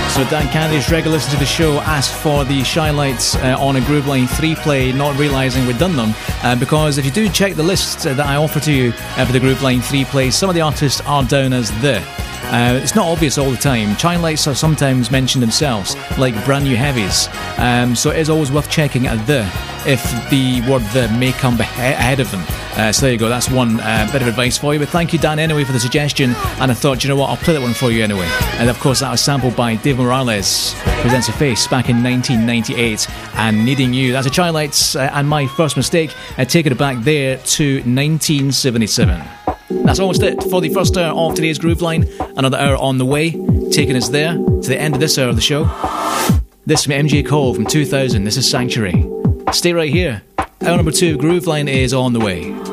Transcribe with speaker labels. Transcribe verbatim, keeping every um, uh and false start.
Speaker 1: So Dan Candy's regular listener to the show asked for the Shy Lights uh, on a Grooveline three play, not realising we'd done them, uh, because if you do check the list uh, that I offer to you uh, for the Grooveline three plays, some of the artists are down as the. Uh, it's not obvious all the time. Shy Lights are sometimes mentioned themselves, like Brand New Heavies, um, so it is always worth checking at the if the word the may come be- ahead of them. Uh, so there you go, that's one uh, bit of advice for you. But thank you, Dan, anyway, for the suggestion. And I thought, you know what, I'll play that one for you anyway. And of course, that was sampled by Dave Morales, Presents a Face, back in nineteen ninety-eight, and Needing You. That's a Shy Lights uh, and My First Mistake, uh, taking it back there to nineteen seventy-seven. That's almost it for the first hour of today's Grooveline. Another hour on the way, taking us there to the end of this hour of the show. This from M J Cole from two thousand. This is Sanctuary. Stay right here. Hour number two of Grooveline is on the way.